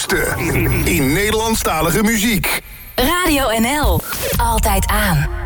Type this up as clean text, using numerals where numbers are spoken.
beste in Nederlandstalige muziek. Radio NL. Altijd aan.